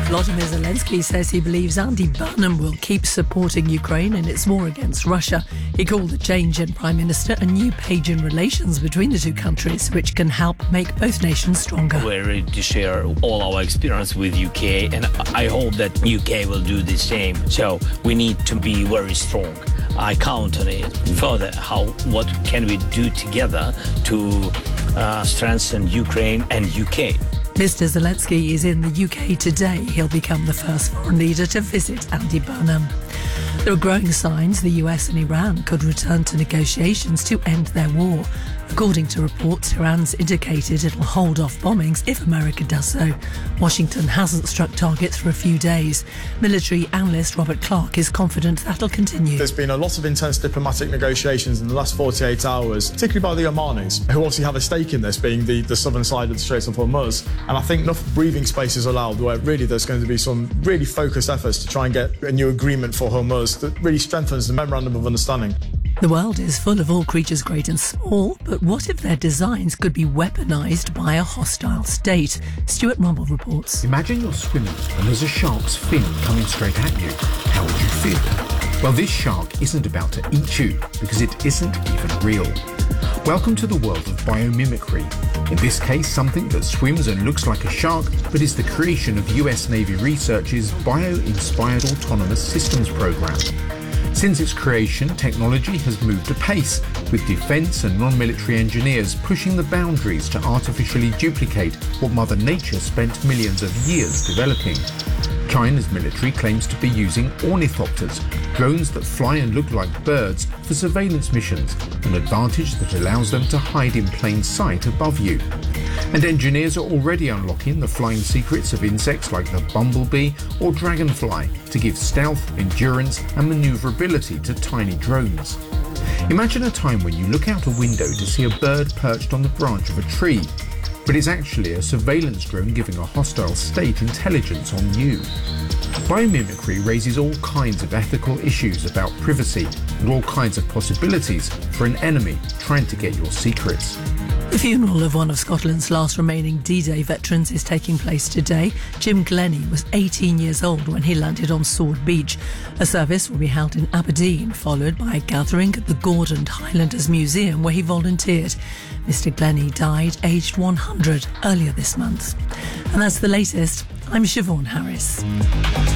Volodymyr Zelensky says he believes Andy Burnham will keep supporting Ukraine in its war against Russia. He called the change in Prime Minister a new page in relations between the two countries, which can help make both nations stronger. We're ready to share all our experience with UK, and I hope that UK will do the same. So we need to be very strong. I count on it. Further, what can we do together to strengthen Ukraine and UK? Mr. Zelensky is in the UK today. He'll become the first foreign leader to visit Andy Burnham. There are growing signs the US and Iran could return to negotiations to end their war. According to reports, Iran's indicated it'll hold off bombings if America does so. Washington hasn't struck targets for a few days. Military analyst Robert Clark is confident that'll continue. There's been a lot of intense diplomatic negotiations in the last 48 hours, particularly by the Omanis, who obviously have a stake in this, being the southern side of the Strait of Hormuz. And I think enough breathing space is allowed where really there's going to be some really focused efforts to try and get a new agreement for Hormuz that really strengthens the Memorandum of Understanding. The world is full of all creatures great and small, but what if their designs could be weaponised by a hostile state? Stuart Rumble reports. Imagine you're swimming and there's a shark's fin coming straight at you. How would you feel? Well, this shark isn't about to eat you because it isn't even real. Welcome to the world of biomimicry. In this case, something that swims and looks like a shark, but is the creation of US Navy research's Bio-Inspired Autonomous Systems program. Since its creation, technology has moved apace, with defence and non-military engineers pushing the boundaries to artificially duplicate what Mother Nature spent millions of years developing. China's military claims to be using ornithopters, drones that fly and look like birds, for surveillance missions, an advantage that allows them to hide in plain sight above you. And engineers are already unlocking the flying secrets of insects like the bumblebee or dragonfly to give stealth, endurance and manoeuvrability to tiny drones. Imagine a time when you look out a window to see a bird perched on the branch of a tree, but it's actually a surveillance drone giving a hostile state intelligence on you. Biomimicry raises all kinds of ethical issues about privacy and all kinds of possibilities for an enemy trying to get your secrets. The funeral of one of Scotland's last remaining D-Day veterans is taking place today. Jim Glennie was 18 years old when he landed on Sword Beach. A service will be held in Aberdeen, followed by a gathering at the Gordon Highlanders Museum where he volunteered. Mr. Glennie died aged 100 earlier this month. And that's the latest. I'm Siobhan Harris.